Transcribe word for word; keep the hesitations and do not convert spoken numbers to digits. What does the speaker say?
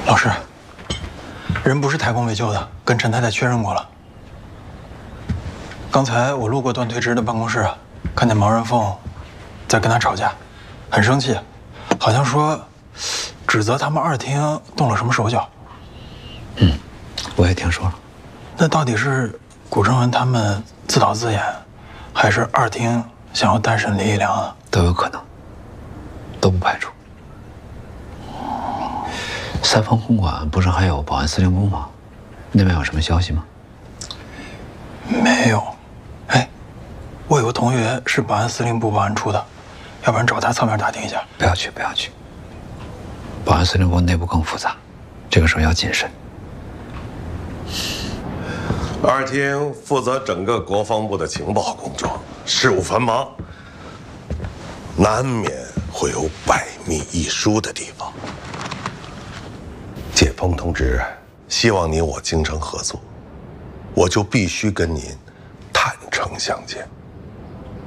老师，人不是台工未救的，跟陈太太确认过了。刚才我路过段推之的办公室，看见毛人凤在跟他吵架，很生气，好像说指责他们二厅动了什么手脚。 嗯，我也听说了。 那到底是古正文他们自导自演，还是二厅想要单审李一良啊？ 都有可能，都不排除。三丰公馆不是还有保安司令部吗？那边有什么消息吗？ 没有。哎，我有个同学是保安司令部保安处的，要不然找他侧面打听一下。 不要去，不要去。保安司令部内部更复杂，这个时候要谨慎。 二厅负责整个国防部的情报工作，事务繁忙，难免会有百密一疏的地方。解封同志希望你我精诚合作，我就必须跟您坦诚相见。